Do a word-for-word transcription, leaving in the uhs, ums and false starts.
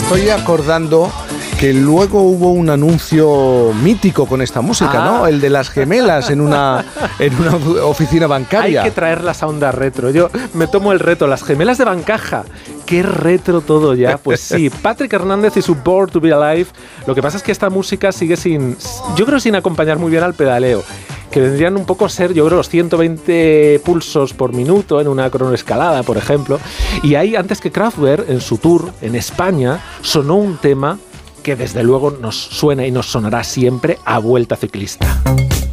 estoy acordando que luego hubo un anuncio mítico con esta música, ah. ¿no? El de las gemelas en una, en una oficina bancaria. Hay que traerlas a onda retro. Yo me tomo el reto, las gemelas de Bancaja. ¡Qué retro todo ya! Pues sí, Patrick Hernández y su Born to be Alive. Lo que pasa es que esta música sigue sin, yo creo, sin acompañar muy bien al pedaleo, que vendrían un poco a ser, yo creo, los ciento veinte pulsos por minuto en una cronoescalada, por ejemplo. Y ahí, antes que Kraftwerk, en su tour en España, sonó un tema que desde luego nos suena y nos sonará siempre a Vuelta Ciclista.